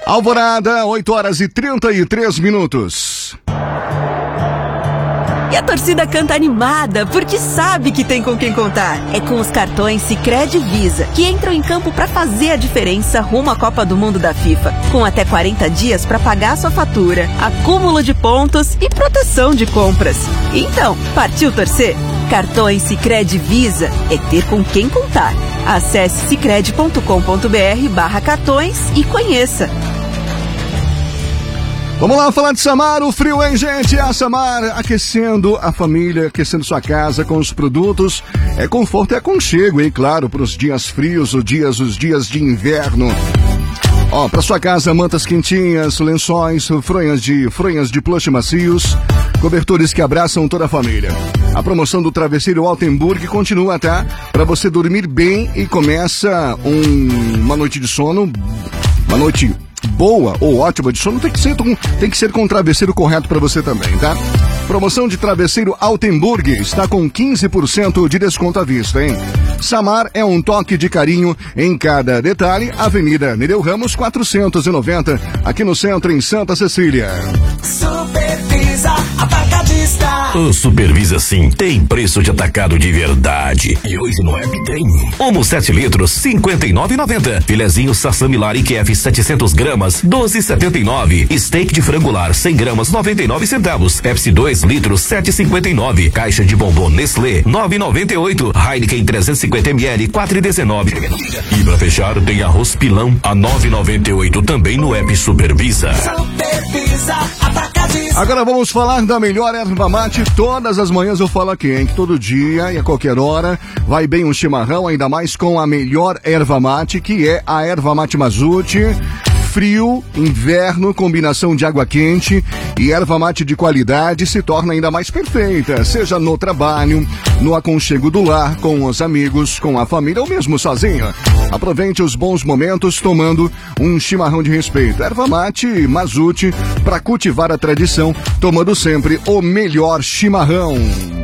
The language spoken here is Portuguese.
Alvorada, 8h33. E a torcida canta animada, porque sabe que tem com quem contar. É com os cartões Sicredi e Visa, que entram em campo para fazer a diferença rumo à Copa do Mundo da FIFA. Com até 40 dias para pagar sua fatura, acúmulo de pontos e proteção de compras. Então, partiu torcer? Cartões Sicredi e Visa é ter com quem contar. Acesse sicredi.com.br/cartões e conheça. Vamos lá falar de Samar, o frio, hein, gente? A Samar aquecendo a família, aquecendo sua casa com os produtos. É conforto e aconchego, hein? Claro, para os dias frios, os dias de inverno. Ó, para sua casa, mantas quentinhas, lençóis, fronhas de plush macios, cobertores que abraçam toda a família. A promoção do travesseiro Altenburg continua, tá? Para você dormir bem e começa uma noite de sono, uma noite boa ou ótima de sono, tem que ser com o travesseiro correto para você também, tá? Promoção de travesseiro Altenburg está com 15% de desconto à vista, hein? Samar é um toque de carinho em cada detalhe. Avenida Nereu Ramos 490, aqui no centro, em Santa Cecília. Supervisa Atacadista. O Supervisa Sim tem preço de atacado de verdade. E hoje no app tem. Omo 7 litros, R$59,90. Filezinho Sassamilari QF 700 gramas, R$12,79. Steak de frangular 100 gramas, 99 centavos. Pepsi 2 litros, R$7,59. Caixa de bombom Nestlé, R$9,98. Heineken 350 ml, R$4,19. E pra fechar, tem arroz pilão a R$9,98 também no app Supervisa. Supervisa Atacadista. Agora vamos falar da melhor erva mate. Todas as manhãs eu falo aqui, hein? Que todo dia e a qualquer hora vai bem um chimarrão, ainda mais com a melhor erva mate, que é a erva mate Mazute. Frio, inverno, combinação de água quente e erva mate de qualidade se torna ainda mais perfeita, seja no trabalho, no aconchego do lar, com os amigos, com a família ou mesmo sozinho. Aproveite os bons momentos tomando um chimarrão de respeito. Erva mate Mazute, para cultivar a tradição, tomando sempre o melhor chimarrão.